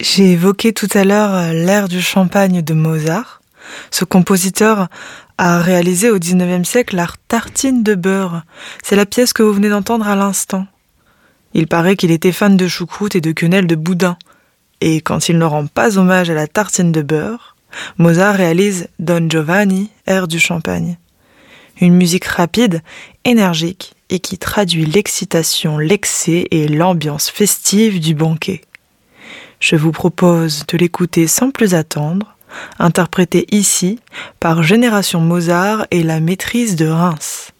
J'ai évoqué tout à l'heure l'air du champagne de Mozart. Ce compositeur a réalisé au XIXe siècle la tartine de beurre. C'est la pièce que vous venez d'entendre à l'instant. Il paraît qu'il était fan de choucroute et de quenelle de boudin. Et quand il ne rend pas hommage à la tartine de beurre, Mozart réalise Don Giovanni, air du champagne. Une musique rapide, énergique et qui traduit l'excitation, l'excès et l'ambiance festive du banquet. Je vous propose de l'écouter sans plus attendre, interprété ici par Génération Mozart et la maîtrise de Reims.